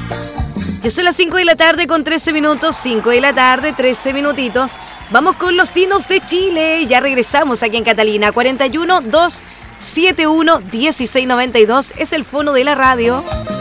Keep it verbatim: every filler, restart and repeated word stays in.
Ya son las cinco de la tarde con trece minutos, cinco de la tarde, trece minutitos. Vamos con los dinos de Chile. Ya regresamos aquí en Catalina. cuarenta y uno, doscientos setenta y uno, dieciséis noventa y dos es el fono de la radio.